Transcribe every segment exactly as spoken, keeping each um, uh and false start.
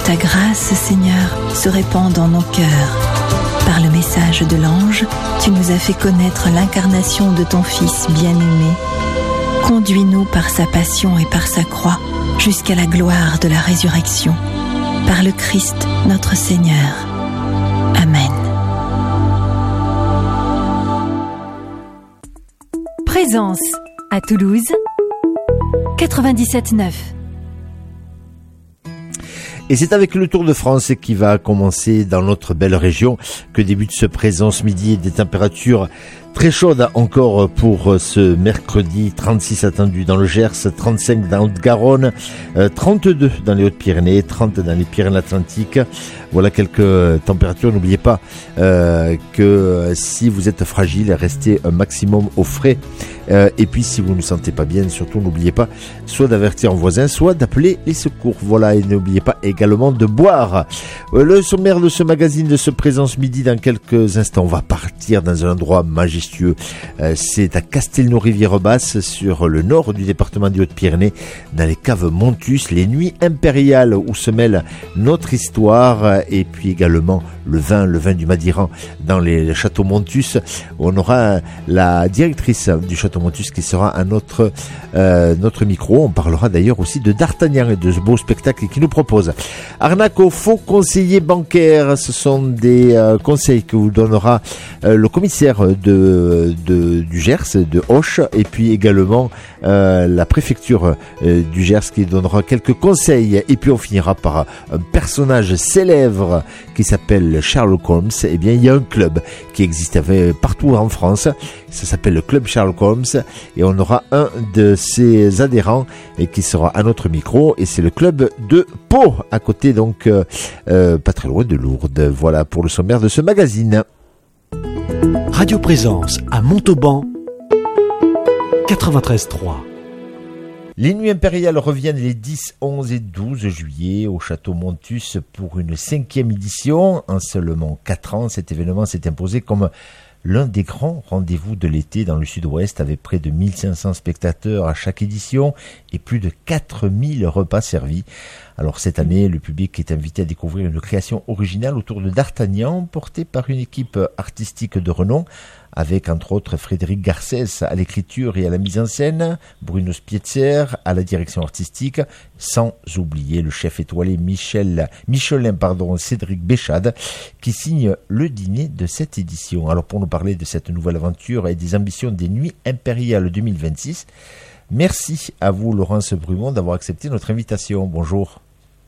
ta grâce, Seigneur, se répande dans nos cœurs. Par le message de l'ange, tu nous as fait connaître l'incarnation de ton Fils bien-aimé. Conduis-nous par sa passion et par sa croix jusqu'à la gloire de la résurrection. Par le Christ, notre Seigneur. Amen. Présence à Toulouse, quatre-vingt-dix-sept neuf. Et c'est avec le Tour de France qui va commencer dans notre belle région que débute ce Présence Midi et des températures très chaudes encore pour ce mercredi. trente-six attendus dans le Gers, trente-cinq dans Haute-Garonne, trente-deux dans les Hautes-Pyrénées, trente dans les Pyrénées-Atlantiques. Voilà quelques températures. N'oubliez pas euh, que si vous êtes fragile, restez un maximum au frais. Euh, et puis si vous ne vous sentez pas bien, surtout n'oubliez pas soit d'avertir un voisin, soit d'appeler les secours. Voilà, et n'oubliez pas également de boire. Euh, le sommaire de ce magazine, de ce Présence Midi, dans quelques instants, on va partir dans un endroit majestueux. Euh, c'est à Castelnau-Rivière-Basse, sur le nord du département des Hautes-Pyrénées, dans les caves Montus, les nuits impériales où se mêle notre histoire, et puis également le vin, le vin du Madiran dans les, les châteaux Montus. On aura la directrice du château Montus qui sera à notre, euh, notre micro. On parlera d'ailleurs aussi de D'Artagnan et de ce beau spectacle qu'il nous propose. Arnaque aux faux conseillers bancaires, ce sont des euh, conseils que vous donnera euh, le commissaire de, de, du Gers, de Auch, et puis également euh, la préfecture euh, du Gers qui donnera quelques conseils. Et puis on finira par un personnage célèbre qui s'appelle Sherlock Holmes. Eh bien, il y a un club qui existe partout en France. Ça s'appelle le club Sherlock Holmes, et on aura un de ses adhérents et qui sera à notre micro, et c'est le club de Pau, à côté donc euh, euh, pas très loin de Lourdes. Voilà pour le sommaire de ce magazine. Radio Présence à Montauban, quatre-vingt-treize trois. Les Nuits Impériales reviennent les dix, onze et douze juillet au Château Montus pour une cinquième édition. En seulement quatre ans, cet événement s'est imposé comme l'un des grands rendez-vous de l'été dans le sud-ouest, avec près de mille cinq cents spectateurs à chaque édition et plus de quatre mille repas servis. Alors cette année, le public est invité à découvrir une création originale autour de D'Artagnan, portée par une équipe artistique de renom, avec entre autres Frédéric Garcès à l'écriture et à la mise en scène, Bruno Spietzer à la direction artistique, sans oublier le chef étoilé Michel, Michelin pardon, Cédric Béchade, qui signe le dîner de cette édition. Alors pour nous parler de cette nouvelle aventure et des ambitions des Nuits Impériales deux mille vingt-six, merci à vous Laurence Brumont d'avoir accepté notre invitation. Bonjour.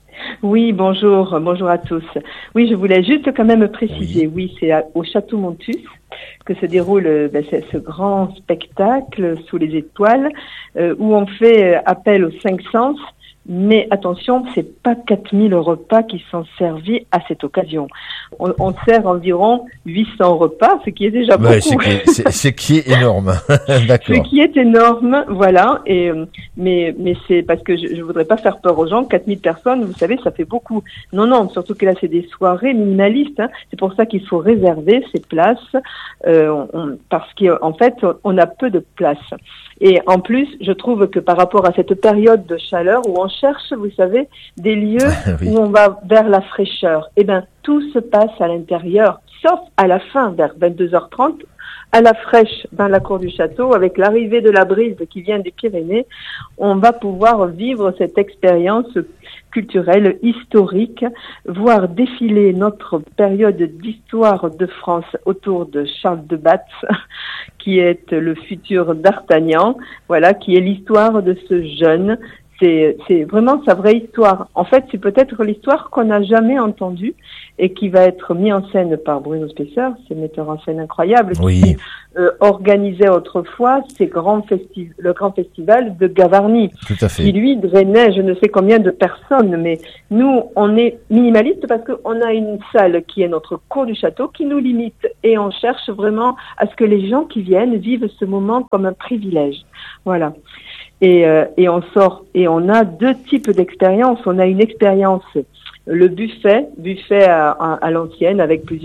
Oui, bonjour, bonjour à tous. Oui, je voulais juste quand même préciser, oui, oui c'est à, au Château Montus que se déroule ben, ce grand spectacle sous les étoiles euh, où on fait appel aux cinq sens. Mais attention, c'est pas quatre mille repas qui sont servis à cette occasion. On, on sert environ huit cents repas, ce qui est déjà beaucoup. Ouais, c'est, qui est, c'est, c'est qui est énorme. D'accord. Ce qui est énorme, voilà. Et mais mais c'est parce que je, je voudrais pas faire peur aux gens. quatre mille personnes, vous savez, ça fait beaucoup. Non, non. Surtout que là, c'est des soirées minimalistes. Hein. C'est pour ça qu'il faut réserver ces places euh, on, parce qu'en fait, on a peu de places. Et en plus, je trouve que par rapport à cette période de chaleur où on cherche, vous savez, des lieux oui. où on va vers la fraîcheur, eh ben, tout se passe à l'intérieur, sauf à la fin, vers vingt-deux heures trente, à la fraîche, dans la cour du château, avec l'arrivée de la brise qui vient des Pyrénées, on va pouvoir vivre cette expérience culturelle, historique, voir défiler notre période d'histoire de France autour de Charles de Batz, qui est le futur D'Artagnan, voilà, qui est l'histoire de ce jeune. C'est, c'est vraiment sa vraie histoire. En fait, c'est peut-être l'histoire qu'on n'a jamais entendue et qui va être mise en scène par Bruno Spietzer, ce metteur en scène incroyable, oui. qui euh, organisait autrefois ces grands festiv- le grand festival de Gavarnie, Tout à fait. qui lui drainait je ne sais combien de personnes. Mais nous, on est minimaliste parce qu'on a une salle qui est notre cour du château qui nous limite et on cherche vraiment à ce que les gens qui viennent vivent ce moment comme un privilège. Voilà. Et, euh, et on sort et on a deux types d'expériences. On a une expérience, le buffet, buffet à, à, à l'ancienne avec plusieurs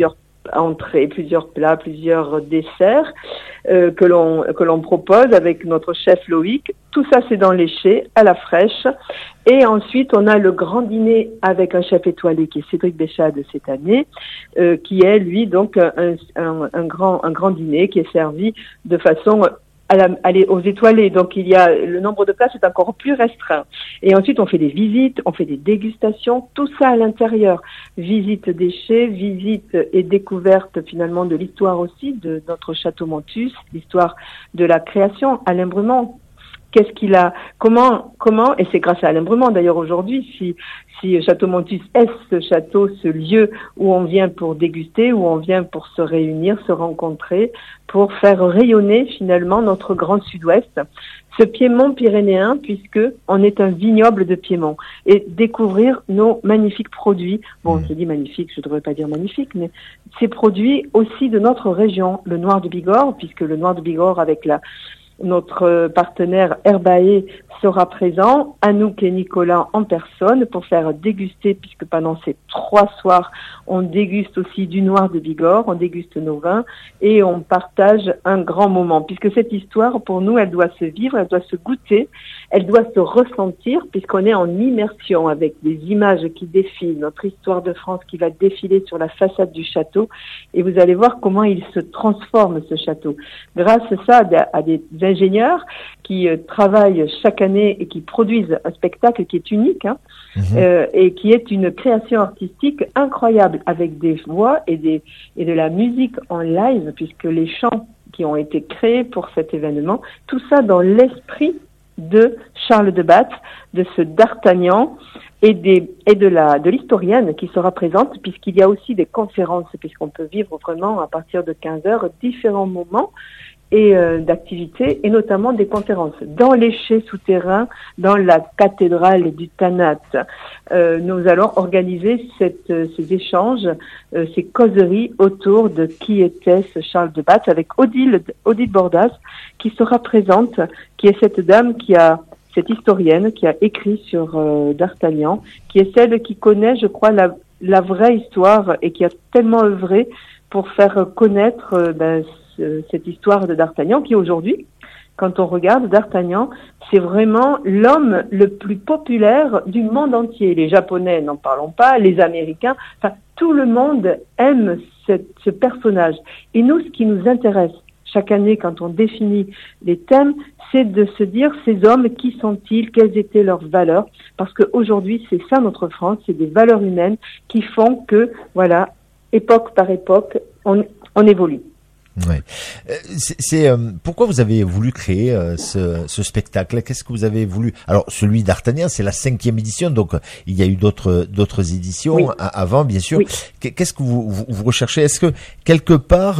entrées, plusieurs plats, plusieurs desserts euh, que l'on que l'on propose avec notre chef Loïc. Tout ça, c'est dans l'éché, à la fraîche. Et ensuite, on a le grand dîner avec un chef étoilé qui est Cédric Béchade cette année, euh, qui est, lui, donc, un, un, un, grand, un grand dîner qui est servi de façon à la, aller aux étoilés. Donc, il y a, le nombre de places est encore plus restreint. Et ensuite, on fait des visites, on fait des dégustations, tout ça à l'intérieur. Visite déchets, visite et découverte, finalement, de l'histoire aussi de notre château Montus, l'histoire de la création, Alain Brumont. Qu'est-ce qu'il a, comment, comment, et c'est grâce à Alain Brumont d'ailleurs aujourd'hui, si, si Château Montus est ce château, ce lieu où on vient pour déguster, où on vient pour se réunir, se rencontrer, pour faire rayonner finalement notre grand sud-ouest, ce Piémont pyrénéen, puisque on est un vignoble de Piémont, et découvrir nos magnifiques produits. Bon, je dis magnifiques, je devrais pas dire magnifiques, mais ces produits aussi de notre région, le noir de Bigorre, puisque le noir de Bigorre avec la notre partenaire Herbae sera présent, Anouk et Nicolas en personne pour faire déguster, puisque pendant ces trois soirs, on déguste aussi du noir de Bigorre, on déguste nos vins et on partage un grand moment, puisque cette histoire, pour nous, elle doit se vivre, elle doit se goûter, elle doit se ressentir, puisqu'on est en immersion avec des images qui défilent, notre histoire de France qui va défiler sur la façade du château, et vous allez voir comment il se transforme, ce château. Grâce à ça, à des ingénieurs qui euh, travaillent chaque année et qui produisent un spectacle qui est unique, hein, mmh. euh, et qui est une création artistique incroyable avec des voix et des et de la musique en live, puisque les chants qui ont été créés pour cet événement, tout ça dans l'esprit de Charles de Batz, de ce D'Artagnan et des et de la de l'historienne qui sera présente, puisqu'il y a aussi des conférences, puisqu'on peut vivre vraiment à partir de quinze heures différents moments et euh, d'activités, et notamment des conférences dans les chais souterrains, dans la cathédrale du Tanat. Euh, nous allons organiser cette, euh, ces échanges, euh, ces causeries autour de qui était ce Charles de Batz, avec Odile, Odile Bordas, qui sera présente, qui est cette dame qui a, cette historienne qui a écrit sur euh, D'Artagnan, qui est celle qui connaît, je crois, la, la vraie histoire et qui a tellement œuvré pour faire connaître euh, ben, cette histoire de D'Artagnan, qui aujourd'hui, quand on regarde D'Artagnan, c'est vraiment l'homme le plus populaire du monde entier. Les Japonais, n'en parlons pas, les Américains, enfin, tout le monde aime cette, ce personnage. Et nous, ce qui nous intéresse chaque année quand on définit les thèmes, c'est de se dire, ces hommes, qui sont-ils, quelles étaient leurs valeurs? Parce qu'aujourd'hui, c'est ça notre France, c'est des valeurs humaines qui font que, voilà, époque par époque, on, on évolue. Ouais. C'est, c'est euh, pourquoi vous avez voulu créer euh, ce, ce spectacle? Qu'est-ce que vous avez voulu? Alors, celui d'Artagnan, c'est la cinquième édition, donc euh, il y a eu d'autres d'autres éditions oui. a, avant, bien sûr. Oui. Qu'est-ce que vous, vous, vous recherchez? Est-ce que quelque part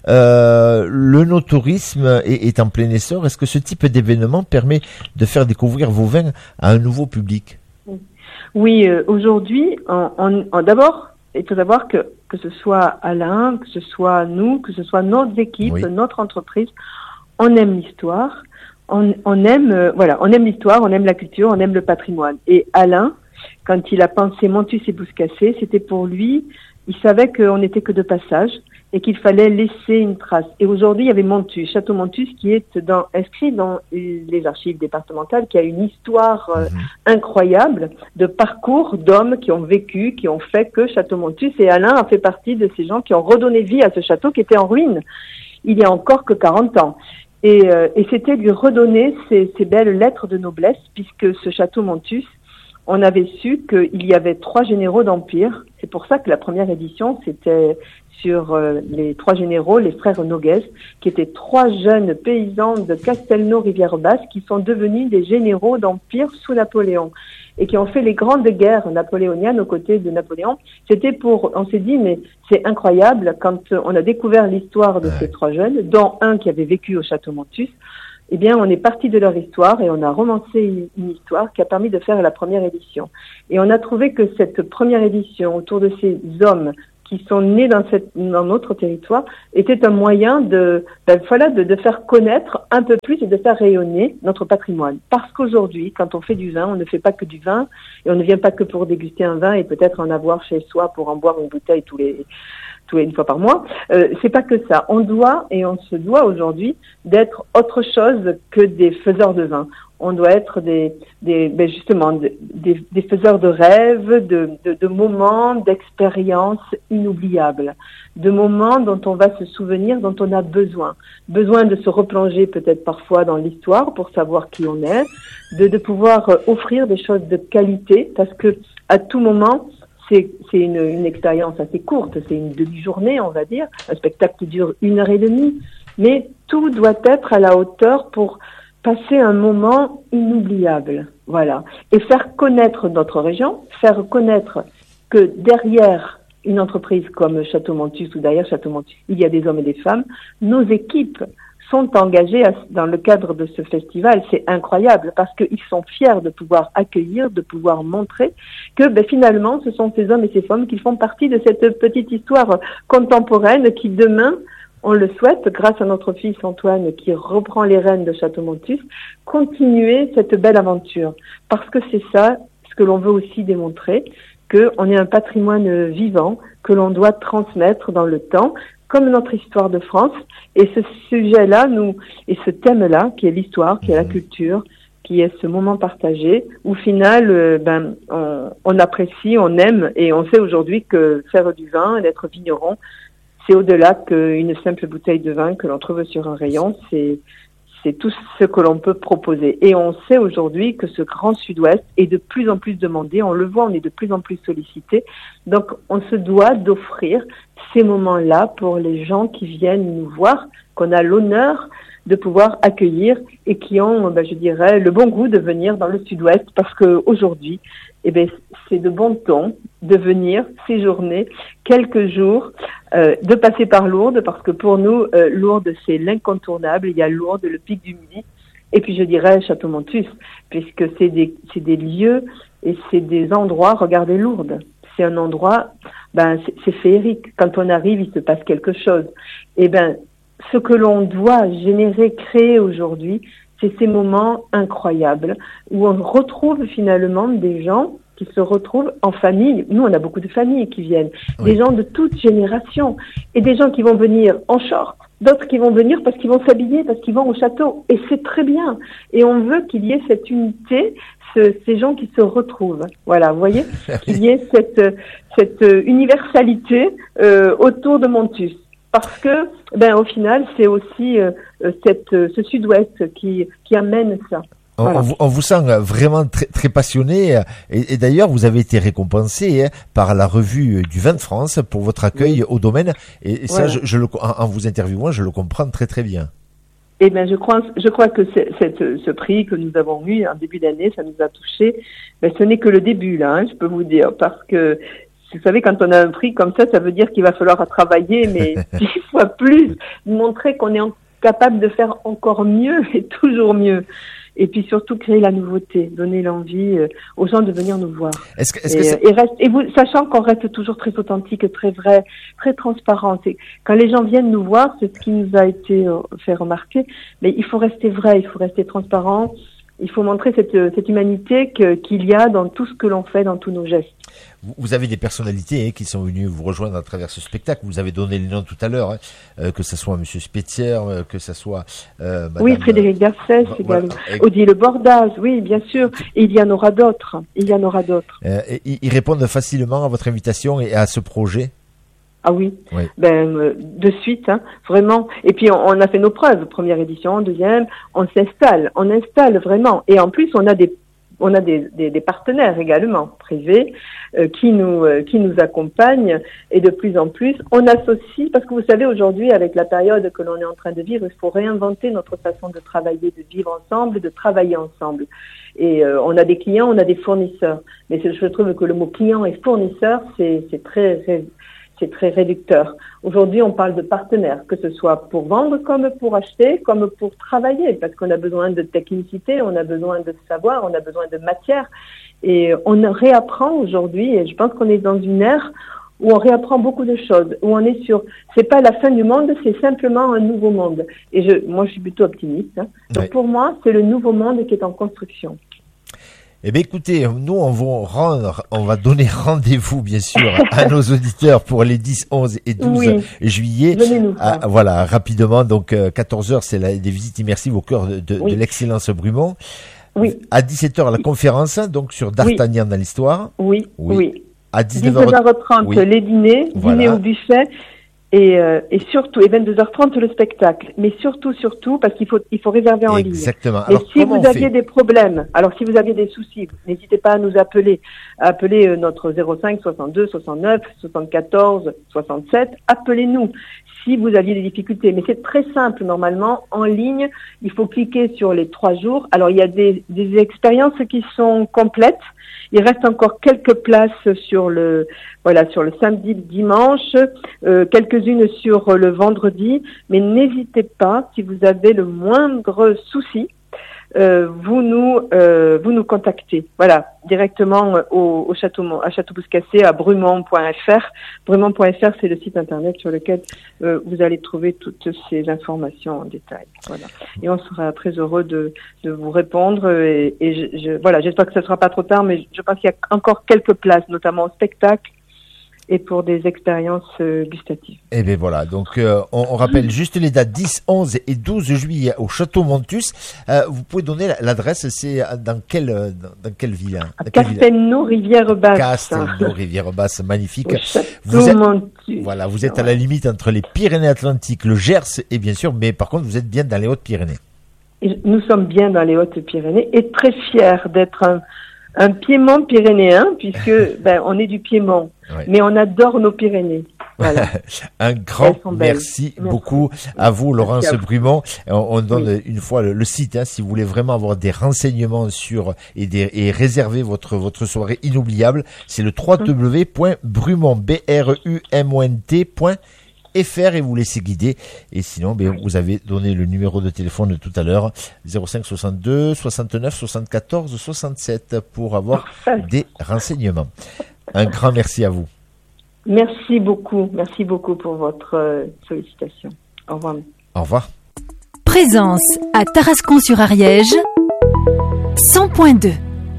euh, le no-tourisme est, est en plein essor? Est-ce que ce type d'événement permet de faire découvrir vos vins à un nouveau public? Oui, euh, aujourd'hui, en, en, en, d'abord, il faut savoir que que ce soit Alain, que ce soit nous, que ce soit notre équipe, oui. notre entreprise, on aime l'histoire, on, on aime, euh, voilà, on aime l'histoire, on aime la culture, on aime le patrimoine. Et Alain, quand il a pensé Montus et Bouscassé, c'était pour lui, il savait qu'on n'était que de passage et qu'il fallait laisser une trace. Et aujourd'hui, il y avait Montus, Château Montus, qui est dans, inscrit dans les archives départementales, qui a une histoire euh, mmh. incroyable de parcours d'hommes qui ont vécu, qui ont fait que Château Montus, et Alain a fait partie de ces gens qui ont redonné vie à ce château qui était en ruine il y a encore que quarante ans. Et, euh, et c'était lui redonner ces, ces belles lettres de noblesse, puisque ce Château Montus, on avait su qu'il y avait trois généraux d'Empire. C'est pour ça que la première édition, c'était sur euh, les trois généraux, les frères Noguès, qui étaient trois jeunes paysans de Castelnau-Rivière-Basse qui sont devenus des généraux d'Empire sous Napoléon et qui ont fait les grandes guerres napoléoniennes aux côtés de Napoléon. C'était pour, on s'est dit, mais c'est incroyable, quand on a découvert l'histoire de ouais. ces trois jeunes, dont un qui avait vécu au Château Montus, eh bien, on est parti de leur histoire et on a romancé une, une histoire qui a permis de faire la première édition. Et on a trouvé que cette première édition, autour de ces hommes qui sont nés dans, cette, dans notre territoire, était un moyen de, ben, voilà, de, de faire connaître un peu plus et de faire rayonner notre patrimoine. Parce qu'aujourd'hui, quand on fait du vin, on ne fait pas que du vin et on ne vient pas que pour déguster un vin et peut-être en avoir chez soi pour en boire une bouteille tous les tous les une fois par mois. Euh, c'est pas que ça. On doit et on se doit aujourd'hui d'être autre chose que des faiseurs de vin. On doit être des, des ben justement des, des faiseurs de rêves, de, de, de moments, d'expériences inoubliables, de moments dont on va se souvenir, dont on a besoin, besoin de se replonger peut-être parfois dans l'histoire pour savoir qui on est, de, de pouvoir offrir des choses de qualité, parce que à tout moment c'est, c'est une, une expérience assez courte, c'est une demi-journée on va dire, un spectacle qui dure une heure et demie, mais tout doit être à la hauteur pour passer un moment inoubliable, voilà, et faire connaître notre région, faire connaître que derrière une entreprise comme Château-Montus ou derrière Château-Montus, il y a des hommes et des femmes. Nos équipes sont engagées à, dans le cadre de ce festival. C'est incroyable parce qu'ils sont fiers de pouvoir accueillir, de pouvoir montrer que ben, finalement, ce sont ces hommes et ces femmes qui font partie de cette petite histoire contemporaine qui demain, on le souhaite, grâce à notre fils Antoine qui reprend les rênes de Château-Montus, continuer cette belle aventure. Parce que c'est ça ce que l'on veut aussi démontrer, qu'on est un patrimoine vivant que l'on doit transmettre dans le temps, comme notre histoire de France. Et ce sujet-là, nous, et ce thème-là, qui est l'histoire, qui est la culture, qui est ce moment partagé, où au final, euh, ben, on, on apprécie, on aime, et on sait aujourd'hui que faire du vin, d'être vigneron, c'est au-delà qu'une simple bouteille de vin que l'on trouve sur un rayon, c'est, c'est tout ce que l'on peut proposer. Et on sait aujourd'hui que ce grand sud-ouest est de plus en plus demandé, on le voit, on est de plus en plus sollicité. Donc on se doit d'offrir ces moments-là pour les gens qui viennent nous voir, qu'on a l'honneur de pouvoir accueillir et qui ont, ben, je dirais, le bon goût de venir dans le sud-ouest parce que aujourd'hui, eh ben, c'est de bon ton de venir séjourner quelques jours, euh, de passer par Lourdes, parce que pour nous, euh, Lourdes, c'est l'incontournable. Il y a Lourdes, le pic du Midi, et puis je dirais Château-Montus, puisque c'est des, c'est des lieux et c'est des endroits. Regardez Lourdes, c'est un endroit, ben, c'est, c'est féerique. Quand on arrive, il se passe quelque chose. Et ben, ce que l'on doit générer, créer aujourd'hui, c'est ces moments incroyables où on retrouve finalement des gens qui se retrouvent en famille. Nous, on a beaucoup de familles qui viennent, oui. Des gens de toutes générations et des gens qui vont venir en short, d'autres qui vont venir parce qu'ils vont s'habiller, parce qu'ils vont au château. Et c'est très bien. Et on veut qu'il y ait cette unité, ce, ces gens qui se retrouvent. Voilà, vous voyez, qu'il y ait cette, cette universalité euh, autour de Montus. Parce que, ben, au final, c'est aussi euh, cette, ce sud-ouest qui, qui amène ça. Voilà. On, vous, on vous sent vraiment très, très passionné et, et d'ailleurs vous avez été récompensé hein, par la revue du vin de France pour votre accueil oui. au domaine et, et ça, voilà. je, je le, en, en vous interviewant, je le comprends très très bien. Eh bien, je crois, je crois que c'est, cette, ce prix que nous avons eu en début d'année, ça nous a touché. Ben, ce n'est que le début là, hein, je peux vous dire, parce que vous savez, quand on a un prix comme ça, ça veut dire qu'il va falloir travailler, mais dix fois plus, montrer qu'on est en, capable de faire encore mieux et toujours mieux. Et puis surtout créer la nouveauté, donner l'envie euh, aux gens de venir nous voir. Est-ce que, est-ce et, que c'est... et, reste, et vous, sachant qu'on reste toujours très authentique, très vrai, très transparent. Et quand les gens viennent nous voir, c'est ce qui nous a été euh, fait remarquer. Mais il faut rester vrai, il faut rester transparent. Il faut montrer cette, cette humanité que, qu'il y a dans tout ce que l'on fait, dans tous nos gestes. Vous avez des personnalités hein, qui sont venues vous rejoindre à travers ce spectacle. Vous avez donné les noms tout à l'heure, hein, euh, que ce soit Monsieur Spetzier, euh, que ce soit euh, Madame... Oui, Frédéric Garcès, euh, également. Voilà. Odile Bordaz, oui, bien sûr. Et il y en aura d'autres. Il y en aura d'autres. Euh, et, ils répondent facilement à votre invitation et à ce projet. Ah oui, oui. ben euh, de suite, hein, vraiment. Et puis on, on a fait nos preuves, première édition, deuxième, on s'installe, on installe vraiment. Et en plus, on a des, on a des, des, des partenaires également privés euh, qui nous, euh, qui nous accompagnent. Et de plus en plus, on associe, parce que vous savez aujourd'hui, avec la période que l'on est en train de vivre, il faut réinventer notre façon de travailler, de vivre ensemble, de travailler ensemble. Et euh, on a des clients, on a des fournisseurs. Mais je trouve que le mot client et fournisseur, c'est, c'est très c'est très réducteur. Aujourd'hui, on parle de partenaires, que ce soit pour vendre comme pour acheter, comme pour travailler, parce qu'on a besoin de technicité, on a besoin de savoir, on a besoin de matière. Et on réapprend aujourd'hui, et je pense qu'on est dans une ère où on réapprend beaucoup de choses, où on est sur, c'est pas la fin du monde, c'est simplement un nouveau monde. Et je, moi, je suis plutôt optimiste. Hein. Donc, oui. Pour moi, c'est le nouveau monde qui est en construction. Eh bien, écoutez, nous, on va rendre, on va donner rendez-vous, bien sûr, à nos auditeurs pour les dix, onze et douze oui. juillet. Venez-nous Ah, voilà, rapidement. Donc, euh, quatorze heures, c'est la, des visites immersives au cœur de, de, oui. de l'excellence Brumont. Oui. À dix-sept heures, la conférence, donc, sur D'Artagnan oui. dans l'histoire. Oui, oui. oui. À dix-neuf heures trente, oui. les dîners, voilà. dîner au buffet. Et, euh, et surtout, et vingt-deux heures trente le spectacle. Mais surtout, surtout, parce qu'il faut, il faut réserver en ligne. Exactement. Et si vous aviez des problèmes, alors si vous aviez des soucis, n'hésitez pas à nous appeler. Appelez euh, notre zéro cinq soixante-deux soixante-neuf soixante-quatorze soixante-sept. Appelez-nous si vous aviez des difficultés. Mais c'est très simple, normalement. En ligne, il faut cliquer sur les trois jours. Alors, il y a des, des expériences qui sont complètes. Il reste encore quelques places sur le, voilà, sur le samedi, le dimanche, euh, quelques-unes sur le vendredi, mais n'hésitez pas, si vous avez le moindre souci, euh, vous nous, euh, vous nous contactez. Voilà, directement au, au château, à Château-Bouscassé, à brumont point f r. brumont point f r, c'est le site internet sur lequel euh, vous allez trouver toutes ces informations en détail. Voilà. Et on sera très heureux de, de vous répondre. Et, et je, je, voilà, j'espère que ce ne sera pas trop tard, mais je pense qu'il y a encore quelques places, notamment au spectacle et pour des expériences euh, gustatives. Et bien voilà, donc euh, on, on rappelle juste les dates dix, onze et douze juillet au Château Montus. Euh, vous pouvez donner l'adresse, c'est dans quelle, dans, dans quelle ville, hein, à Castelnau-Rivière-Basse. Castelnau-Rivière-Basse, magnifique. Vous êtes, voilà, vous êtes ouais. à la limite entre les Pyrénées-Atlantiques, le Gers et bien sûr, mais par contre vous êtes bien dans les Hautes-Pyrénées. Et nous sommes bien dans les Hautes-Pyrénées et très fiers d'être un Un Piémont pyrénéen, puisque ben, on est du Piémont, ouais. mais on adore nos Pyrénées. Voilà. Un grand merci, merci beaucoup à vous, Laurence à vous. Brumont. On, on donne oui. une fois le, le site, hein, si vous voulez vraiment avoir des renseignements sur et, des, et réserver votre votre soirée inoubliable. C'est le w w w point brumont b r u m o n t point f r et vous laissez guider. Et sinon, ben, vous avez donné le numéro de téléphone de tout à l'heure, zéro cinq soixante-deux soixante-neuf soixante-quatorze soixante-sept pour avoir des renseignements. Un grand merci à vous. Merci beaucoup. Merci beaucoup pour votre euh, sollicitation. Au revoir. Au revoir. Présence à Tarascon-sur-Ariège, cent point deux.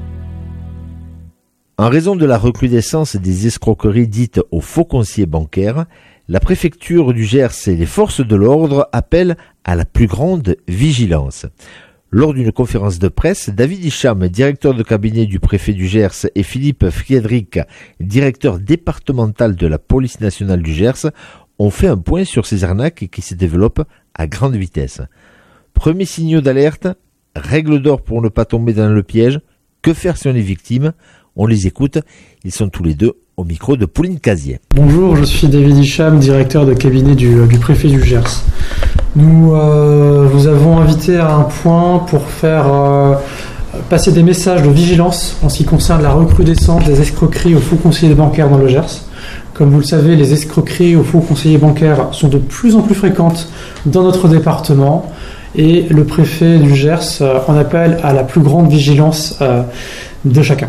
En raison de la recrudescence des escroqueries dites aux faux conseillers bancaires, la préfecture du Gers et les forces de l'ordre appellent à la plus grande vigilance. Lors d'une conférence de presse, David Hicham, directeur de cabinet du préfet du Gers, et Philippe Friedrich, directeur départemental de la police nationale du Gers, ont fait un point sur ces arnaques qui se développent à grande vitesse. Premier signaux d'alerte, règle d'or pour ne pas tomber dans le piège, que faire si on est victime? On les écoute, ils sont tous les deux au micro de Pauline Casier. Bonjour, je suis David Hicham, directeur de cabinet du, du préfet du Gers. Nous euh, vous avons invité à un point pour faire euh, passer des messages de vigilance en ce qui concerne la recrudescence des escroqueries aux faux conseillers bancaires dans le Gers. Comme vous le savez, les escroqueries aux faux conseillers bancaires sont de plus en plus fréquentes dans notre département et le préfet du Gers euh, en appelle à la plus grande vigilance euh, de chacun.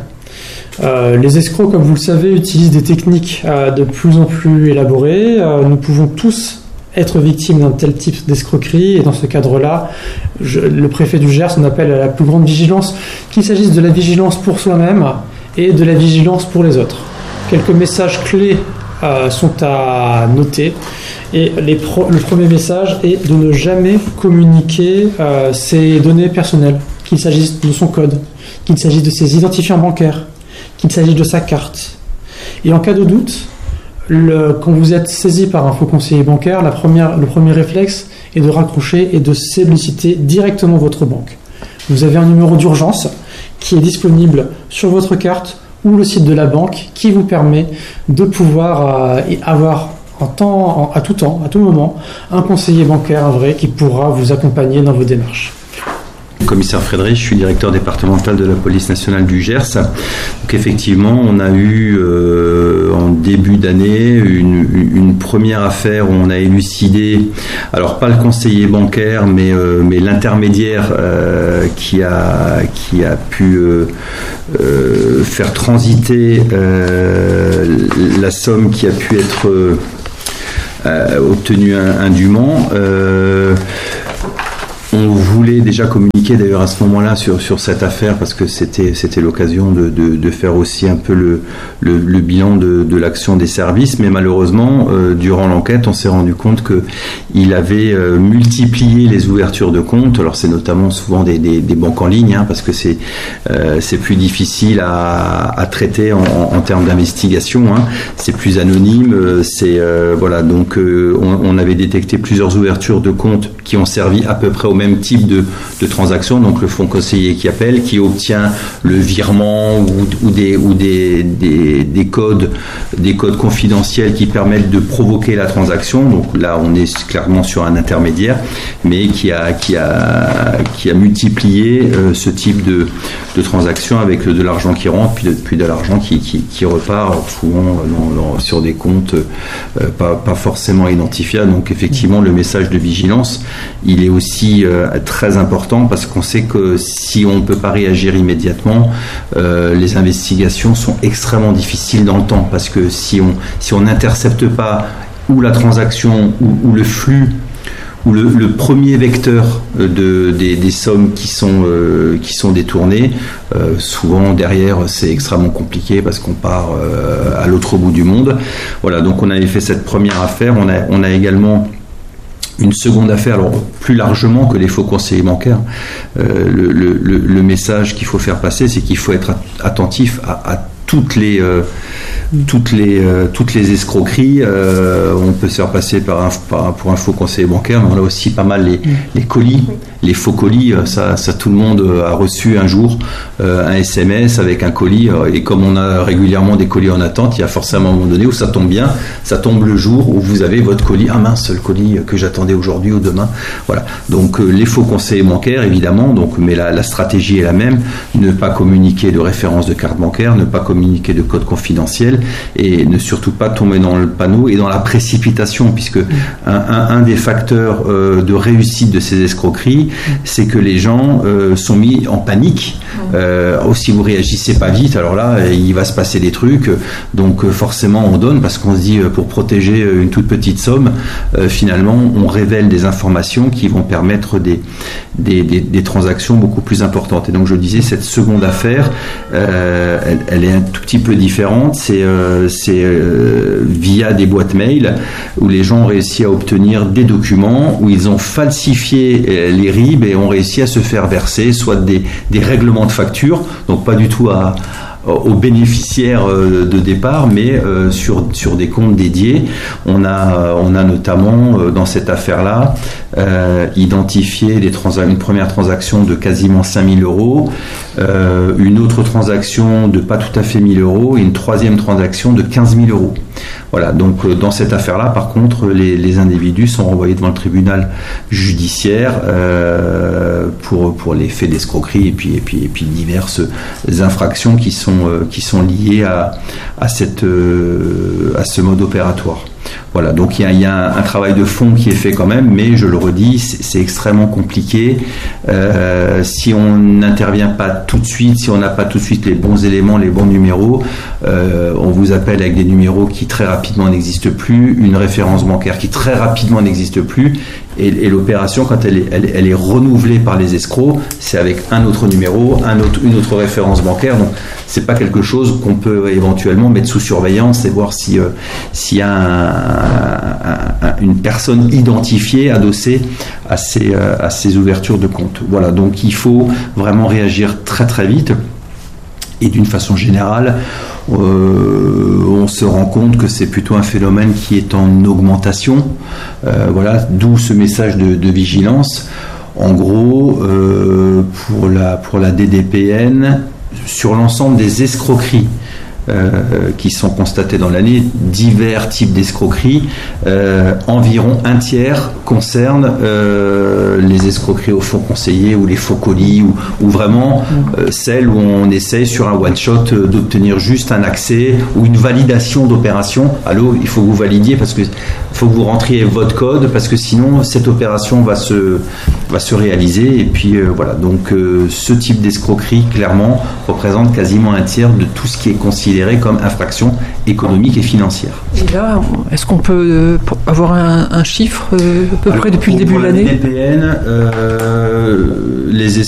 Euh, les escrocs, comme vous le savez, utilisent des techniques euh, de plus en plus élaborées. Euh, nous pouvons tous être victimes d'un tel type d'escroquerie et dans ce cadre-là, je, le préfet du Gers en appelle à la plus grande vigilance, qu'il s'agisse de la vigilance pour soi-même et de la vigilance pour les autres. Quelques messages clés euh, sont à noter et les pro- le premier message est de ne jamais communiquer euh, ses données personnelles, qu'il s'agisse de son code, qu'il s'agisse de ses identifiants bancaires, qu'il s'agisse de sa carte. Et en cas de doute, le, quand vous êtes saisi par un faux conseiller bancaire, la première, le premier réflexe est de raccrocher et de solliciter directement votre banque. Vous avez un numéro d'urgence qui est disponible sur votre carte ou le site de la banque qui vous permet de pouvoir euh, avoir en temps, en, à tout temps, à tout moment, un conseiller bancaire, un vrai, qui pourra vous accompagner dans vos démarches. Commissaire Frédéric, je suis directeur départemental de la police nationale du Gers. Donc effectivement, on a eu euh, en début d'année une, une première affaire où on a élucidé, alors pas le conseiller bancaire, mais, euh, mais l'intermédiaire euh, qui a qui a pu euh, euh, faire transiter euh, la somme qui a pu être euh, obtenue indûment. Euh, On voulait déjà communiquer d'ailleurs à ce moment-là sur, sur cette affaire parce que c'était, c'était l'occasion de, de, de faire aussi un peu le, le, le bilan de, de l'action des services, mais malheureusement, euh, durant l'enquête, on s'est rendu compte qu'il avait euh, multiplié les ouvertures de comptes. Alors c'est notamment souvent des, des, des banques en ligne, hein, parce que c'est, euh, c'est plus difficile à, à traiter en, en termes d'investigation, hein. C'est plus anonyme, c'est euh, voilà. Donc euh, on, on avait détecté plusieurs ouvertures de comptes qui ont servi à peu près au même même type de, de transaction, donc le fonds conseiller qui appelle, qui obtient le virement ou, ou, des, ou des, des, des codes des codes confidentiels qui permettent de provoquer la transaction. Donc là on est clairement sur un intermédiaire, mais qui a, qui a, qui a multiplié euh, ce type de, de transaction avec de l'argent qui rentre puis de, puis de l'argent qui, qui, qui repart souvent dans, dans, sur des comptes euh, pas, pas forcément identifiables. Donc effectivement le message de vigilance il est aussi euh, très important parce qu'on sait que si on ne peut pas réagir immédiatement, euh, les investigations sont extrêmement difficiles dans le temps parce que si on si on n'intercepte pas ou la transaction ou, ou le flux ou le, le premier vecteur de, des, des sommes qui sont, euh, qui sont détournées, euh, souvent derrière c'est extrêmement compliqué parce qu'on part euh, à l'autre bout du monde. Voilà, donc on avait fait cette première affaire, on a, on a également une seconde affaire, alors plus largement que les faux conseillers bancaires. Euh, le, le, le message qu'il faut faire passer, c'est qu'il faut être attentif à, à toutes les euh, toutes les euh, toutes les escroqueries. Euh, on peut se faire passer par un, par, pour un faux conseiller bancaire, mais on a aussi pas mal les, les colis, les faux colis. Ça, ça tout le monde a reçu un jour euh, un S M S avec un colis. Et comme on a régulièrement des colis en attente, il y a forcément un moment donné où ça tombe bien, ça tombe le jour où vous avez votre colis. Ah mince, le colis que j'attendais aujourd'hui ou demain. Voilà. Donc euh, les faux conseillers bancaires, évidemment. Donc, mais la, la stratégie est la même. Ne pas communiquer de référence de carte bancaire, ne pas communiquer de code confidentiel et ne surtout pas tomber dans le panneau et dans la précipitation, puisque un, un, un des facteurs euh, de réussite de ces escroqueries, c'est que les gens euh, sont mis en panique. Euh, oh, si vous réagissez pas vite, alors là, il va se passer des trucs. Donc euh, forcément, on donne parce qu'on se dit euh, pour protéger une toute petite somme, euh, finalement, on révèle des informations qui vont permettre des, des, des, des transactions beaucoup plus importantes. Et donc, je disais, cette seconde affaire, euh, elle, elle est un tout petit peu différente. C'est, euh, c'est euh, via des boîtes mail où les gens ont réussi à obtenir des documents, où ils ont falsifié euh, les R I B et ont réussi à se faire verser soit des, des règlements de facture, donc pas du tout à aux bénéficiaires de départ, mais euh, sur sur des comptes dédiés. On a on a notamment euh, dans cette affaire-là euh, identifié des trans- une première transaction de quasiment cinq mille euros, euh, une autre transaction de pas tout à fait mille euros et une troisième transaction de quinze mille euros. Voilà, donc euh, dans cette affaire-là, par contre, les, les individus sont renvoyés devant le tribunal judiciaire euh, pour pour les faits d'escroquerie et puis et puis et puis diverses infractions qui sont euh, qui sont liées à à cette euh, à ce mode opératoire. Voilà, donc il y a, il y a un, un travail de fond qui est fait quand même, mais je le redis, c'est, c'est extrêmement compliqué. Euh, si on n'intervient pas tout de suite, si on n'a pas tout de suite les bons éléments, les bons numéros, euh, on vous appelle avec des numéros qui très rapidement n'existent plus, une référence bancaire qui très rapidement n'existe plus, et, et l'opération, quand elle est, elle, elle est renouvelée par les escrocs, c'est avec un autre numéro, un autre, une autre référence bancaire. Donc c'est pas quelque chose qu'on peut éventuellement mettre sous surveillance et voir si euh, s'il y a un, un, un, une personne identifiée adossée à ces, euh, à ces ouvertures de compte. Voilà, donc il faut vraiment réagir très très vite. Et d'une façon générale, euh, on se rend compte que c'est plutôt un phénomène qui est en augmentation. Euh, voilà, d'où ce message de, de vigilance. En gros, euh, pour la, pour la D D P N, sur l'ensemble des escroqueries Euh, qui sont constatées dans l'année, divers types d'escroqueries, euh, environ un tiers concerne euh, les escroqueries au fonds conseiller ou les faux colis ou, ou vraiment euh, celles où on essaye sur un one-shot euh, d'obtenir juste un accès ou une validation d'opération. Allô, il faut que vous validiez parce que faut que vous rentriez votre code parce que sinon cette opération va se, va se réaliser et puis euh, voilà. Donc euh, ce type d'escroquerie clairement représente quasiment un tiers de tout ce qui est considéré considérée comme infraction économique et financière. Et là, est-ce qu'on peut avoir un, un chiffre euh, à peu Alors, près depuis le début de l'année ? Pour la D P N, euh, les